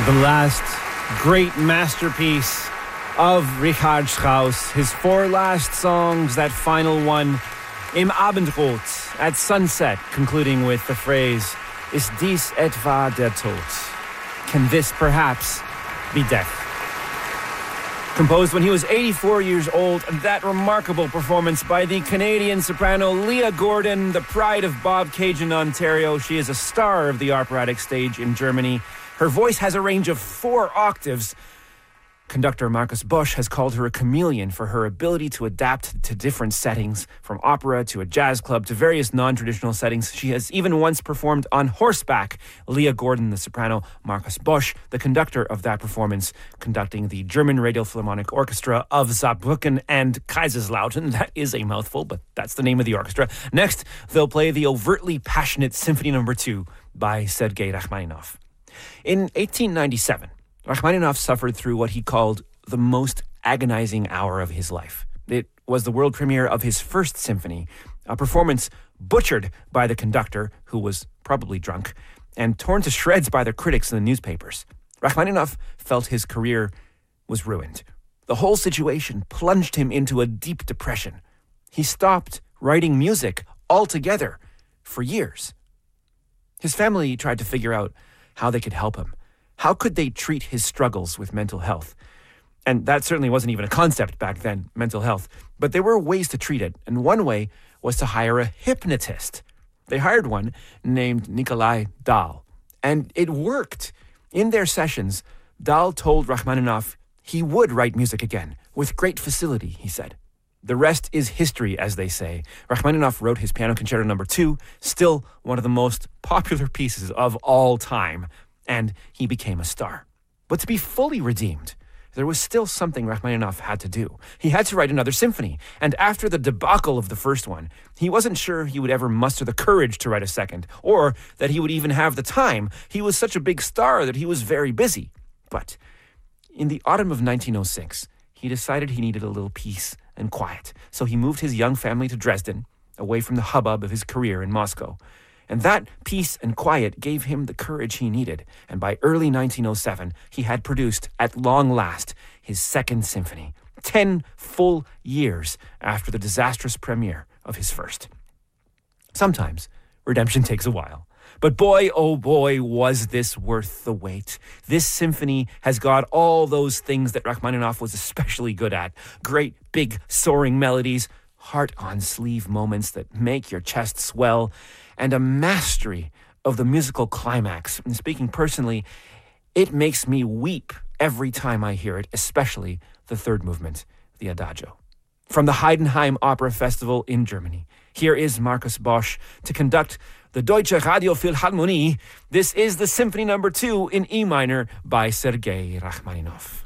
The last great masterpiece of Richard Strauss. His four last songs, that final one, Im Abendrot, at sunset, concluding with the phrase, Ist dies etwa der Tod? Can this perhaps be death? Composed when he was 84 years old, that remarkable performance by the Canadian soprano Leah Gordon, the pride of Bobcaygeon, Ontario. She is a star of the operatic stage in Germany. Her voice has a range of 4 octaves. Conductor Markus Bosch has called her a chameleon for her ability to adapt to different settings, from opera to a jazz club to various non-traditional settings. She has even once performed on horseback. Leah Gordon, the soprano, Markus Bosch, the conductor of that performance, conducting the German Radio Philharmonic Orchestra of Saarbrücken and Kaiserslautern. That is a mouthful, but that's the name of the orchestra. Next, they'll play the overtly passionate Symphony No. 2 by Sergei Rachmaninoff. In 1897, Rachmaninoff suffered through what he called the most agonizing hour of his life. It was the world premiere of his first symphony, a performance butchered by the conductor, who was probably drunk, and torn to shreds by the critics in the newspapers. Rachmaninoff felt his career was ruined. The whole situation plunged him into a deep depression. He stopped writing music altogether for years. His family tried to figure out how they could help him. How could they treat his struggles with mental health? And that certainly wasn't even a concept back then, mental health. But there were ways to treat it, and one way was to hire a hypnotist. They hired one named Nikolai Dahl, and it worked. In their sessions, Dahl told Rachmaninoff he would write music again, with great facility, he said. The rest is history, as they say. Rachmaninoff wrote his Piano Concerto No. 2, still one of the most popular pieces of all time, and he became a star. But to be fully redeemed, there was still something Rachmaninoff had to do. He had to write another symphony, and after the debacle of the first one, he wasn't sure he would ever muster the courage to write a second, or that he would even have the time. He was such a big star that he was very busy. But in the autumn of 1906, he decided he needed a little peace and quiet, so he moved his young family to Dresden, away from the hubbub of his career in Moscow. And that peace and quiet gave him the courage he needed, and by early 1907, he had produced, at long last, his second symphony, 10 full years after the disastrous premiere of his first. Sometimes redemption takes a while. But boy, oh boy, was this worth the wait. This symphony has got all those things that Rachmaninoff was especially good at. Great, big, soaring melodies, heart-on-sleeve moments that make your chest swell, and a mastery of the musical climax. And speaking personally, it makes me weep every time I hear it, especially the third movement, the Adagio. From the Heidenheim Opera Festival in Germany, here is Markus Bosch to conduct the Deutsche Radiophilharmonie. This is the Symphony No. 2 in E minor by Sergei Rachmaninoff.